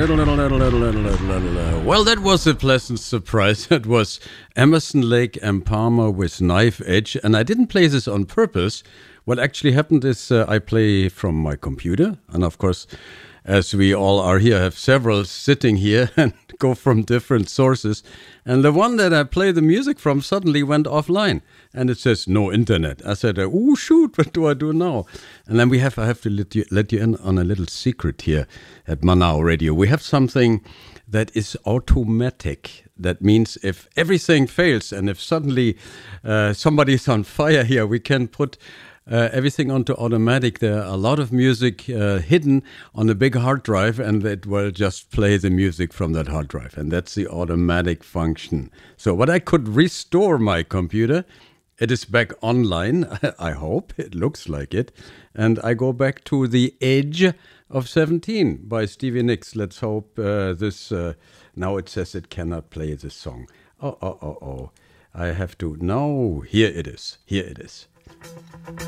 Well, that was a pleasant surprise. It was Emerson, Lake and Palmer with Knife Edge, and I didn't play this on purpose. What actually happened is I play from my computer, and of course, as we all are here, I have several sitting here and go from different sources. And the one that I play the music from suddenly went offline. And it says, no internet. I said, oh, shoot, what do I do now? And then I have to let you in on a little secret here at Manao Radio. We have something that is automatic. That means if everything fails and if suddenly somebody's on fire here, we can put everything onto automatic. There are a lot of music hidden on a big hard drive, and it will just play the music from that hard drive. And that's the automatic function. So what I could restore my computer, it is back online, I hope. It looks like it. And I go back to The Edge of 17 by Stevie Nicks. Let's hope this... now it says it cannot play this song. Oh. I have to... No, here it is. Here it is.